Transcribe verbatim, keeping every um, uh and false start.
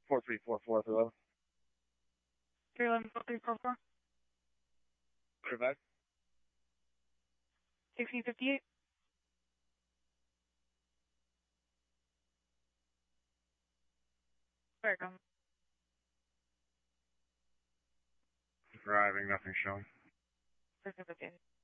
four three four four, hello. three eleven four three four four. Provide. sixteen fifty-eight. Welcome. Driving, nothing showing. sixteen fifty-eight.